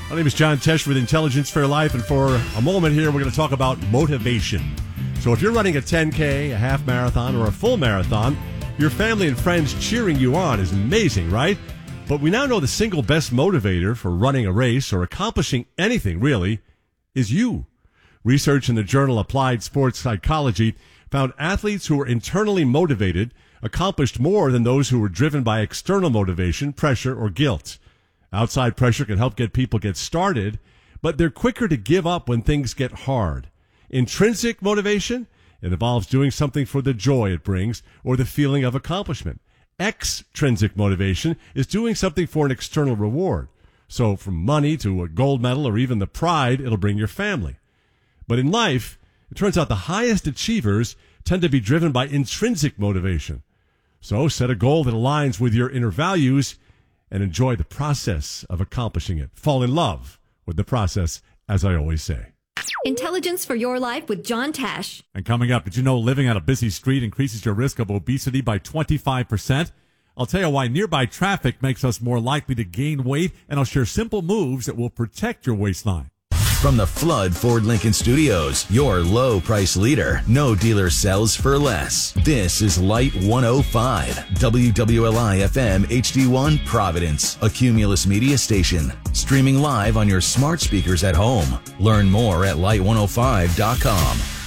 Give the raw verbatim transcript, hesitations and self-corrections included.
My name is John Tesh with Intelligence for Life, and for a moment here, we're going to talk about motivation. So if you're running a ten K, a half marathon, or a full marathon, your family and friends cheering you on is amazing, right? But we now know the single best motivator for running a race or accomplishing anything, really, is you. Research in the journal Applied Sports Psychology found athletes who were internally motivated accomplished more than those who were driven by external motivation, pressure, or guilt. Outside pressure can help get people get started, but they're quicker to give up when things get hard. Intrinsic motivation, it involves doing something for the joy it brings or the feeling of accomplishment. Extrinsic motivation is doing something for an external reward. So from money to a gold medal or even the pride it'll bring your family. But in life, it turns out the highest achievers tend to be driven by intrinsic motivation. So set a goal that aligns with your inner values and enjoy the process of accomplishing it. Fall in love with the process, as I always say. Intelligence for Your Life with John Tesh. And coming up, did you know living on a busy street increases your risk of obesity by twenty-five percent? I'll tell you why nearby traffic makes us more likely to gain weight, and I'll share simple moves that will protect your waistline. From the Flood Ford Lincoln Studios, your low price leader. No dealer sells for less. This is Light one oh five, W W L I F M H D one Providence, a Cumulus media station. Streaming live on your smart speakers at home. Learn more at light one oh five dot com.